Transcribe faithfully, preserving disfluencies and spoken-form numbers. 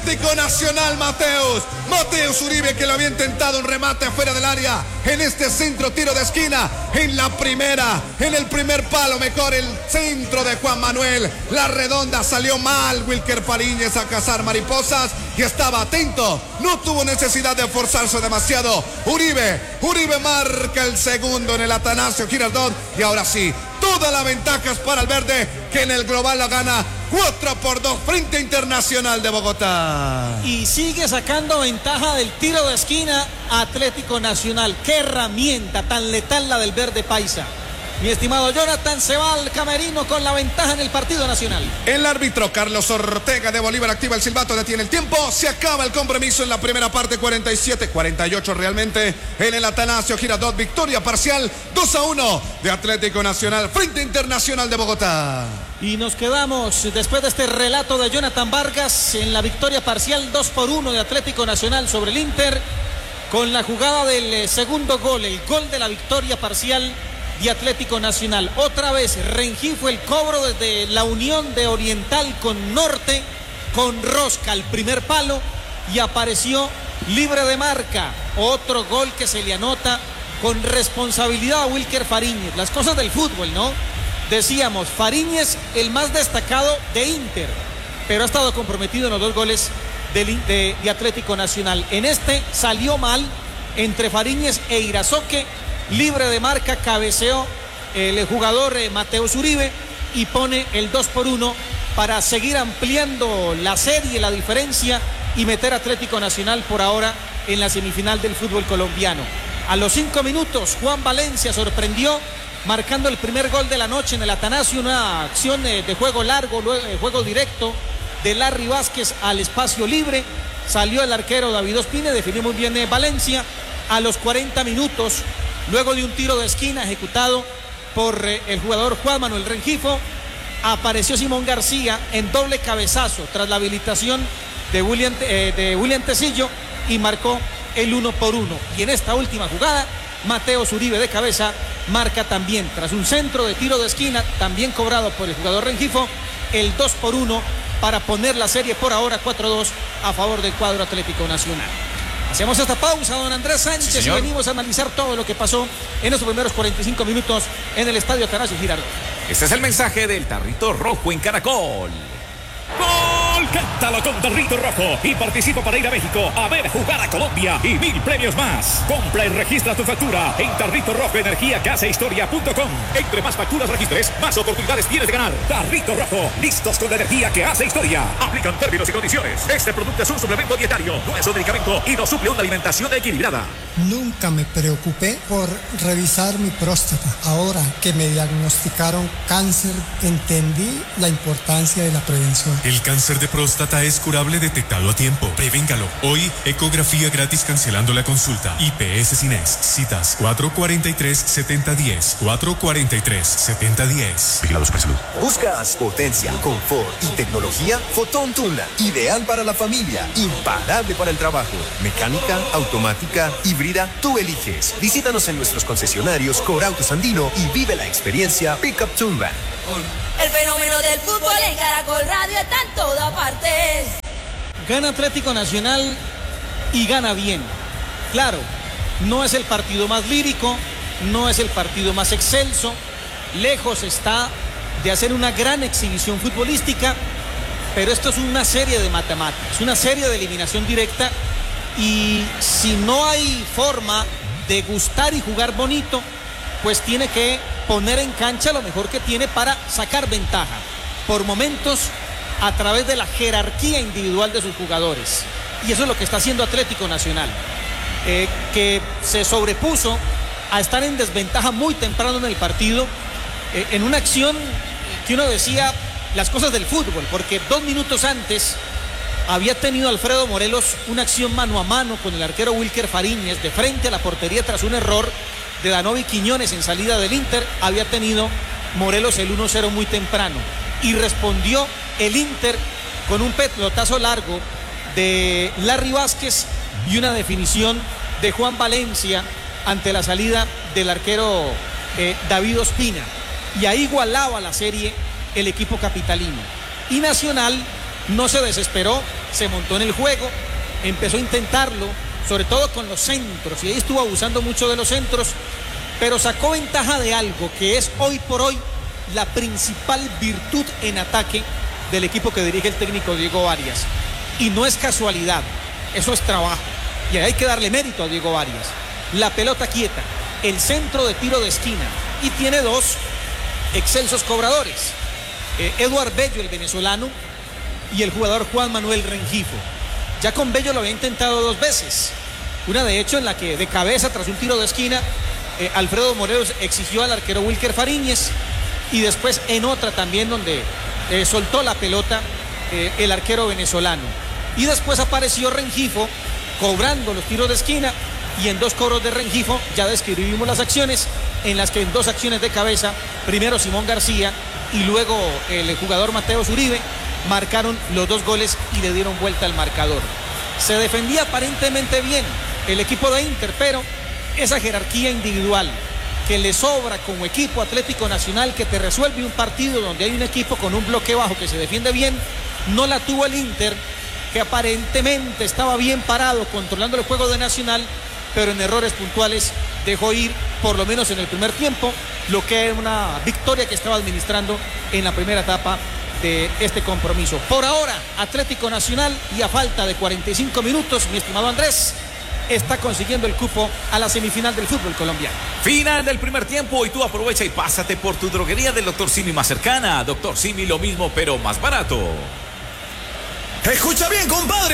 Atlético Nacional, Mateus. Mateus Uribe, que lo había intentado un remate afuera del área. En este centro, tiro de esquina. En la primera, en el primer palo, mejor el centro de Juan Manuel. La redonda salió mal. Wilker Fariñez a cazar mariposas y estaba atento. No tuvo necesidad de forzarse demasiado. Uribe, Uribe marca el segundo en el Atanasio Girardot. Y ahora sí, todas las ventajas para el verde, que en el global la gana cuatro por dos frente a Internacional de Bogotá. Y sigue sacando ventaja del tiro de esquina Atlético Nacional. Qué herramienta tan letal la del verde paisa. Mi estimado Jonathan, se va al camerino con la ventaja en el partido nacional. El árbitro Carlos Ortega de Bolívar activa el silbato, detiene el tiempo. Se acaba el compromiso en la primera parte, cuarenta y siete, cuarenta y ocho realmente. En el Atanasio Girardot, victoria parcial dos a uno de Atlético Nacional frente a Internacional de Bogotá. Y nos quedamos después de este relato de Jonathan Vargas en la victoria parcial dos por uno de Atlético Nacional sobre el Inter, con la jugada del segundo gol, el gol de la victoria parcial de Atlético Nacional. Otra vez Rengifo, el cobro desde la unión de Oriental con Norte, con Rosca al primer palo, y apareció libre de marca. Otro gol que se le anota con responsabilidad a Wilker Fariñez. Las cosas del fútbol, ¿no? Decíamos, Fariñez el más destacado de Inter, pero ha estado comprometido en los dos goles de, de, de Atlético Nacional. En este salió mal entre Fariñez e Irazoque. Libre de marca, cabeceó el jugador eh, Mateus Uribe y pone el dos por uno para seguir ampliando la serie, la diferencia, y meter a Atlético Nacional por ahora en la semifinal del fútbol colombiano. A los cinco minutos, Juan Valencia sorprendió marcando el primer gol de la noche en el Atanasio, una acción eh, de juego largo, eh, juego directo de Larry Vázquez al espacio libre. Salió el arquero David Ospina, definió muy bien eh, Valencia. A los cuarenta minutos, luego de un tiro de esquina ejecutado por eh, el jugador Juan Manuel Rengifo, apareció Simón García en doble cabezazo tras la habilitación de William, eh, de William Tecillo, y marcó el uno por uno. Y en esta última jugada, Mateus Uribe de cabeza marca también, tras un centro de tiro de esquina, también cobrado por el jugador Rengifo, el dos por uno para poner la serie por ahora cuatro dos a favor del cuadro Atlético Nacional. Hacemos esta pausa, don Andrés Sánchez, sí, y venimos a analizar todo lo que pasó en los primeros cuarenta y cinco minutos en el estadio Atanasio Girardot. Este es el mensaje del Tarrito Rojo en Caracol. ¡Gol! Cántalo con Tarrito Rojo y participa para ir a México a ver jugar a Colombia y mil premios más. Compra y registra tu factura en Tarrito Rojo Energía que hace historia punto com. Entre más facturas registres, más oportunidades tienes de ganar. Tarrito Rojo, listos con la energía que hace historia. Aplican términos y condiciones. Este producto es un suplemento dietario, no es un medicamento y no suple una alimentación equilibrada. Nunca me preocupé por revisar mi próstata. Ahora que me diagnosticaron cáncer, entendí la importancia de la prevención. El cáncer de próstata es curable detectado a tiempo. Prevéngalo. Hoy, ecografía gratis cancelando la consulta. I P S Cines. Citas cuatro cuatro tres, siete cero uno cero. cuatro cuatro tres, siete cero uno cero. Vigilado Supersalud. ¿Buscas potencia, confort y tecnología? Fotón Tuna. Ideal para la familia. Imparable para el trabajo. Mecánica, automática, híbrida, tú eliges. Visítanos en nuestros concesionarios Corautos Andino y vive la experiencia Pickup Tuna. El fenómeno del fútbol en Caracol Radio está en todas partes. Gana Atlético Nacional y gana bien. Claro, no es el partido más lírico, no es el partido más excelso. Lejos está de hacer una gran exhibición futbolística, pero esto es una serie de matemáticas, una serie de eliminación directa. Y si no hay forma de gustar y jugar bonito, pues tiene que poner en cancha lo mejor que tiene para sacar ventaja, por momentos, a través de la jerarquía individual de sus jugadores. Y eso es lo que está haciendo Atlético Nacional, eh, que se sobrepuso a estar en desventaja muy temprano en el partido, eh, en una acción que uno decía las cosas del fútbol, porque dos minutos antes había tenido Alfredo Morelos una acción mano a mano con el arquero Wilker Fariñez de frente a la portería tras un error de Danovi Quiñones en salida del Inter. Había tenido Morelos el uno cero muy temprano y respondió el Inter con un pelotazo largo de Larry Vázquez y una definición de Juan Valencia ante la salida del arquero eh, David Ospina, y ahí igualaba la serie el equipo capitalino. Y Nacional no se desesperó, se montó en el juego, empezó a intentarlo, sobre todo con los centros, y ahí estuvo abusando mucho de los centros, pero sacó ventaja de algo que es hoy por hoy la principal virtud en ataque del equipo que dirige el técnico Diego Arias. Y no es casualidad, eso es trabajo. Y hay que darle mérito a Diego Arias. La pelota quieta, el centro de tiro de esquina, y tiene dos excelsos cobradores. Eh, Eduard Bello, el venezolano, y el jugador Juan Manuel Rengifo. Ya con Bello lo había intentado dos veces. Una de hecho en la que de cabeza tras un tiro de esquina, eh, Alfredo Morelos exigió al arquero Wilker Fariñez, y después en otra también donde eh, soltó la pelota eh, el arquero venezolano. Y después apareció Rengifo cobrando los tiros de esquina, y en dos cobros de Rengifo ya describimos las acciones en las que en dos acciones de cabeza, primero Simón García y luego el jugador Mateo Uribe marcaron los dos goles y le dieron vuelta al marcador. Se defendía aparentemente bien el equipo de Inter, pero esa jerarquía individual que le sobra como equipo Atlético Nacional, que te resuelve un partido donde hay un equipo con un bloque bajo que se defiende bien, no la tuvo el Inter, que aparentemente estaba bien parado controlando el juego de Nacional, pero en errores puntuales dejó ir, por lo menos en el primer tiempo, lo que era una victoria que estaba administrando en la primera etapa de este compromiso. Por ahora, Atlético Nacional, y a falta de cuarenta y cinco minutos, mi estimado Andrés, está consiguiendo el cupo a la semifinal del fútbol colombiano. Final del primer tiempo, y tú aprovecha y pásate por tu droguería del doctor Simi más cercana. doctor Simi, lo mismo pero más barato. Escucha bien, compadre.